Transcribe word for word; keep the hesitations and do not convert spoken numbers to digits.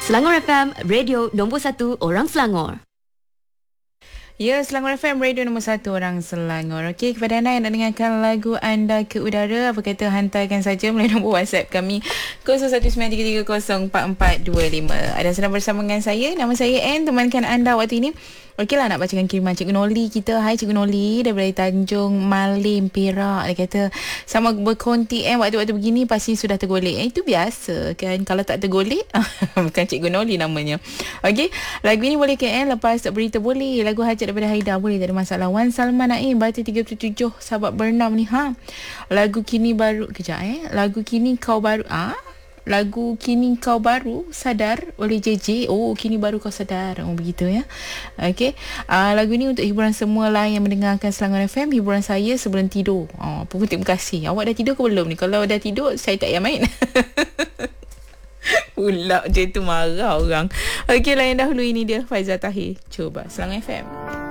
Selangor F M, radio nombor satu orang Selangor. Ya, Selangor F M, radio nombor satu orang Selangor. Okey, kepada anda yang nak dengarkan lagu anda ke udara, apa kata hantarkan saja melalui nombor WhatsApp kami kosong satu sembilan tiga tiga kosong empat empat dua lima. Ada sedang bersama dengan saya, nama saya Anne, temankan anda waktu ini. Okeylah, nak bacakan kiriman Cikgu Noli kita. Hai Cikgu Noli daripada Tanjung Malim, Perak. Dia kata sama berkonti eh waktu-waktu begini pasti sudah tergolek. Eh, itu biasa kan, kalau tak tergolek bukan Cikgu Noli namanya. Okey, lagu ini boleh ke eh lepas berita boleh. Lagu hajat daripada Haida boleh, tak ada masalah. Wan Salman Naim Batu tiga puluh tujuh sahabat bernam ni ha. Lagu kini baru kejap eh. Lagu kini kau baru ah Lagu Kini Kau Baru Sadar oleh J J. Oh, Kini Baru Kau Sadar. Oh, begitu ya. Okey. Uh, lagu ni untuk hiburan semua lah yang mendengarkan Selangor F M. Hiburan saya sebelum tidur. Oh, pun terima kasih. Awak dah tidur ke belum ni? Kalau dah tidur, saya tak payah main. Pula je tu marah orang. Okey lah, yang dahulu ini dia Faizal Tahir. Cuba Selangor F M.